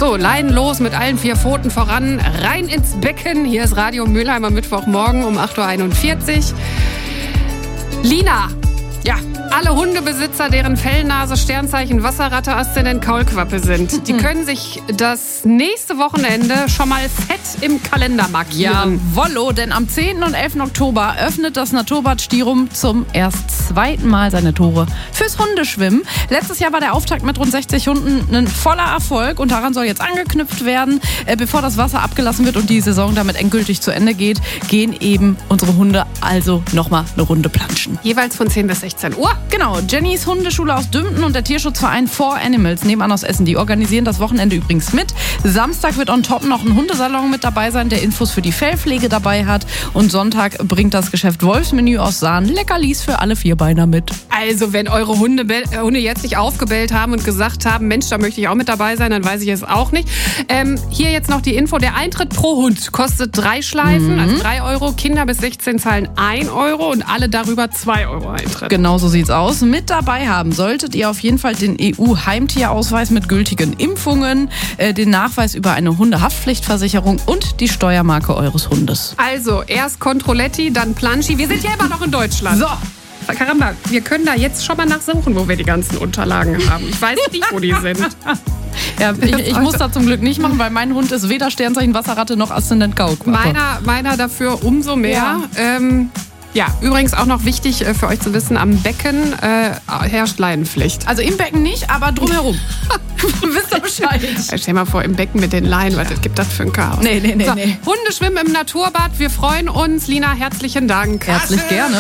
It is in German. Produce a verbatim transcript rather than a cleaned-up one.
So, Leinen los mit allen vier Pfoten voran, rein ins Becken. Hier ist Radio Mülheim am Mittwochmorgen um acht Uhr einundvierzig. Lina, ja, alle Hundebesitzer, deren Fellnase, Sternzeichen, Wasserratte, Aszendent, Kaulquappe sind, die können sich das nächste Wochenende schon mal fett im Kalender markieren. Jawollo, denn am zehnten und elften Oktober öffnet das Naturbad Stirum zum erst zweiten Mal seine Tore fürs Hundeschwimmen. Letztes Jahr war der Auftakt mit rund sechzig Hunden ein voller Erfolg und daran soll jetzt angeknüpft werden. Äh, bevor das Wasser abgelassen wird und die Saison damit endgültig zu Ende geht, gehen eben unsere Hunde also nochmal eine Runde planschen. Jeweils von zehn bis sechzehn Uhr. Genau, Jennys Hundeschule aus Dümpten und der Tierschutzverein Four Animals nebenan aus Essen, die organisieren das Wochenende übrigens mit. Samstag wird on top noch ein Hundesalon mit dabei sein, der Infos für die Fellpflege dabei hat. Und Sonntag bringt das Geschäft Wolfsmenü aus Sahn Leckerlis für alle Vierbeiner mit. Also wenn eure Hunde, Hunde jetzt nicht aufgebellt haben und gesagt haben, Mensch, da möchte ich auch mit dabei sein, dann weiß ich es auch nicht. Ähm, hier jetzt noch die Info, der Eintritt pro Hund kostet drei Schleifen, mhm. also drei Euro. Kinder bis sechzehn zahlen ein Euro und alle darüber zwei Euro Eintritt. Genau so sieht's aus. Mit dabei haben solltet ihr auf jeden Fall den E U-Heimtierausweis mit gültigen Impfungen, äh, den Nachweis über eine Hundehaftpflichtversicherung und die Steuermarke eures Hundes. Also erst Controletti, dann Planschi. Wir sind ja immer noch in Deutschland. So. Caramba, wir können da jetzt schon mal nachsuchen, wo wir die ganzen Unterlagen haben. Ich weiß nicht, wo die sind. Ja, ich, ich muss das zum Glück nicht machen, weil mein Hund ist weder Sternzeichen Wasserratte noch Aszendent Kaulquappe. Meiner, meiner dafür umso mehr. Ja. Ähm, Ja, übrigens auch noch wichtig für euch zu wissen, am Becken äh, herrscht Leinenpflicht. Also im Becken nicht, aber drumherum. Wisst ihr Bescheid? Ja, stell mal vor, im Becken mit den Leinen, was gibt das für ein Chaos? Nee, nee, nee, so, nee. Hunde schwimmen im Naturbad, wir freuen uns. Lina, herzlichen Dank. Herzlich gerne.